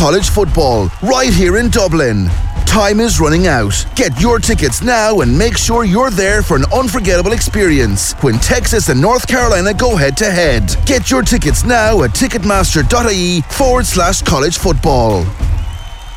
college football, right here in Dublin. Time is running out. Get your tickets now and make sure you're there for an unforgettable experience when Texas and North Carolina go head-to-head. Get your tickets now at ticketmaster.ie/college football.